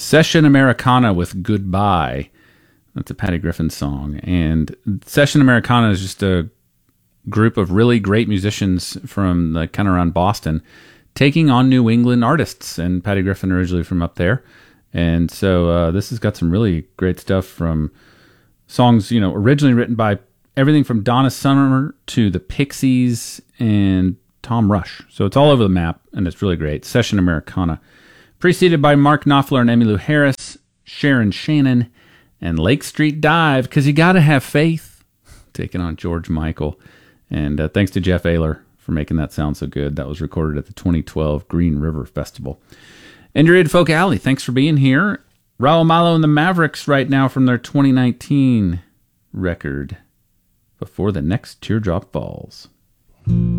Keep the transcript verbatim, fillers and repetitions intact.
Session Americana with Goodbye. That's a Patty Griffin song. And Session Americana is just a group of really great musicians from the, kind of around Boston taking on New England artists. And Patty Griffin originally from up there. And so uh, this has got some really great stuff from songs, you know, originally written by everything from Donna Summer to the Pixies and Tom Rush. So it's all over the map, and it's really great. Session Americana. Preceded by Mark Knopfler and Emmylou Harris, Sharon Shannon, and Lake Street Dive, because you got to have faith, taking on George Michael. And uh, thanks to Jeff Ayler for making that sound so good. That was recorded at the twenty twelve Green River Festival. And you're at Folk Alley. Thanks for being here. Raul Malo and the Mavericks right now from their twenty nineteen record, Before the Next Teardrop Falls.